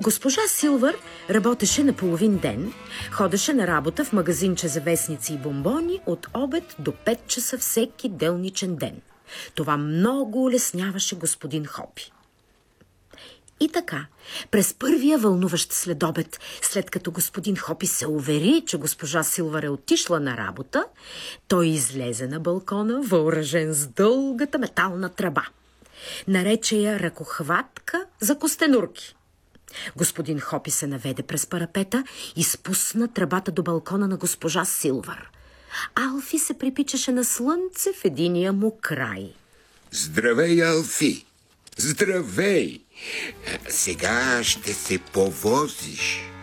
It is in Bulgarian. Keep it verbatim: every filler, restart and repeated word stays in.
Госпожа Силвър работеше на половин ден, ходеше на работа в магазинче за вестници и бомбони от обед до пет часа всеки делничен ден. Това много улесняваше господин Хопи. И така, през първия вълнуващ следобед, след като господин Хопи се увери, че госпожа Силвър е отишла на работа, той излезе на балкона, въоръжен с дългата метална тръба. Нарече я ръкохватка за костенурки. Господин Хопи се наведе през парапета и спусна тръбата до балкона на госпожа Силвър. Алфи се припичаше на слънце в единия му край. Здравей, Алфи! Здравей! Сега ще се повозиш.